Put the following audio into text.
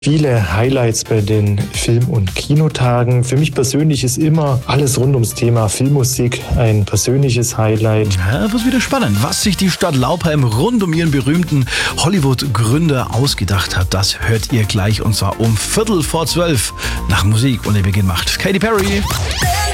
Viele Highlights bei den Film- und Kinotagen. Für mich persönlich ist immer alles rund ums Thema Filmmusik ein persönliches Highlight. Ja, wird wieder spannend, was sich die Stadt Laupheim rund um ihren berühmten Hollywood-Gründer ausgedacht hat. Das hört ihr gleich und zwar um 12:15 nach Musik und der Beginn macht Katy Perry.